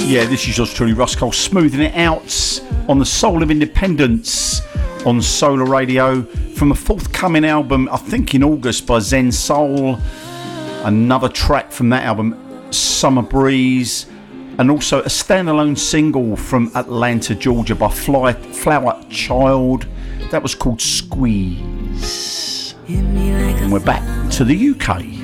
Yeah, this is yours truly, Russ Cole, smoothing it out on the Soul of Independence on Solar Radio from a forthcoming album, I think in August, by Zen Soul. Another track from that album, Summer Breeze, and also a standalone single from Atlanta, Georgia by Flower Child. That was called Squeeze. And we're back to the UK.